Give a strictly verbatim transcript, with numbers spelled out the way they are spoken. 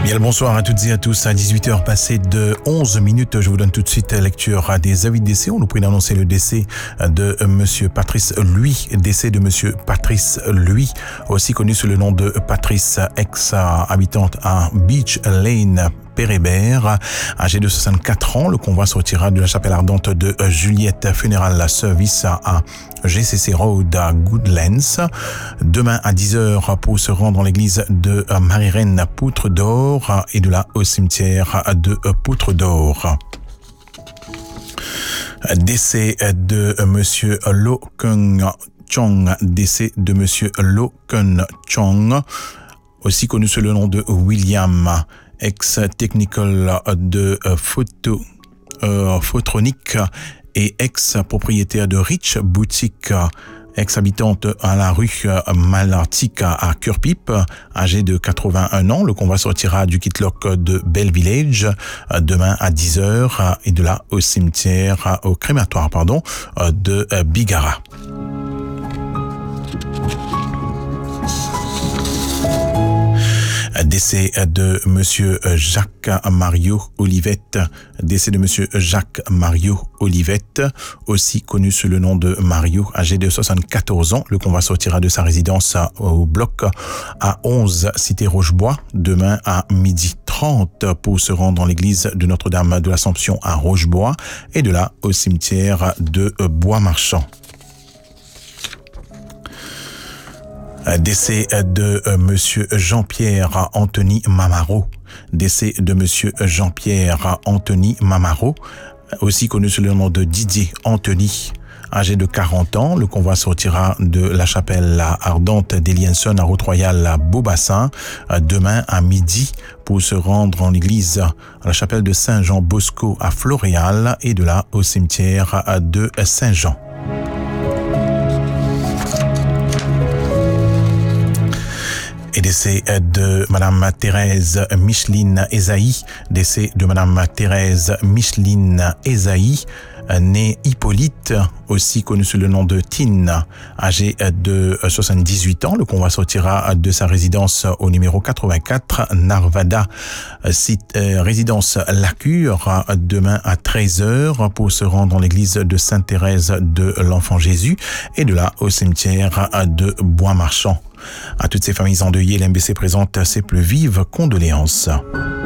Bien le bonsoir à toutes et à tous. À dix-huit heures passées de onze minutes, je vous donne tout de suite lecture à des avis de décès. On nous prie d'annoncer le décès de monsieur Patrice Lui, décès de monsieur Patrice Lui, aussi connu sous le nom de Patrice, ex-habitante à Beach Lane, Pérébert, âgé de soixante-quatre ans. Le convoi sortira de la chapelle ardente de Juliette Funeral Service à G C C Road à Goodlands. Demain à dix heures pour se rendre dans l'église de Marie-Reine Poutre d'Or et de là au cimetière de Poutre d'Or. Décès de monsieur Lo Keung Chong, décès de monsieur Lo Keung Chong, aussi connu sous le nom de William, ex-technical de photo, euh, Photronic et ex-propriétaire de Rich Boutique, ex-habitante à la rue Malartic à Curpip, âgée de quatre-vingt-un ans. Le convoi sortira du Kitlock de Bell Village demain à dix heures et de là au cimetière, au crématoire, pardon, de Bigara. Décès de monsieur Jacques Mario Olivette, décès de monsieur Jacques Mario Olivette, aussi connu sous le nom de Mario, âgé de soixante-quatorze ans. Le convoi sortira de sa résidence au bloc à onze Cité Rochebois demain à midi trente pour se rendre dans l'église de Notre-Dame de l'Assomption à Rochebois et de là au cimetière de Bois-Marchand. Décès de monsieur Jean-Pierre Anthony Mamaro. Décès de monsieur Jean-Pierre Anthony Mamaro, aussi connu sous le nom de Didier Anthony, âgé de quarante ans. Le convoi sortira de la chapelle ardente d'Elienson à Route-Royale à Beaubassin demain à midi pour se rendre en l'église à la chapelle de Saint-Jean Bosco à Floréal et de là au cimetière de Saint-Jean. Et décès de madame Thérèse Micheline Esaïe, décès de madame Thérèse Micheline Esaïe, née Hippolyte, aussi connue sous le nom de Tine, âgée de soixante-dix-huit ans. Le convoi sortira de sa résidence au numéro quatre-vingt-quatre, Narvada, site, euh, résidence La Cure, demain à treize heures pour se rendre dans l'église de Sainte-Thérèse de l'Enfant Jésus et de là au cimetière de Bois-Marchand. À toutes ces familles endeuillées, l'M B C présente ses plus vives condoléances.